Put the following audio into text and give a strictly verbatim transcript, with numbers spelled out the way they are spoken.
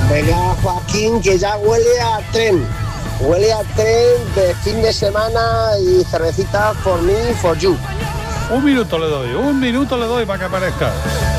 Venga, Joaquín, que ya huele a tren. Huele a tren de fin de semana y cervecita for me, for you. Un minuto le doy, un minuto le doy para que aparezca.